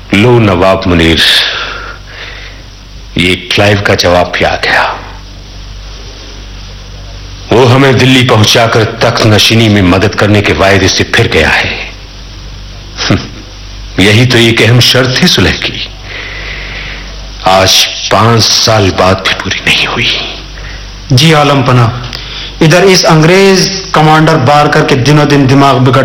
लो नवाब मुनीर, ये क्लाइव का जवाब भी आ गया। वो हमें दिल्ली पहुंचाकर तख्त नशीनी में मदद करने के वायदे से फिर गया है। यही तो एक अहम शर्त थी सुलह की। आज 5 साल बाद भी पूरी नहीं हुई। जी आलम पना, इधर इस अंग्रेज कमांडर बारकर के दिनों दिन दिमाग बिगड़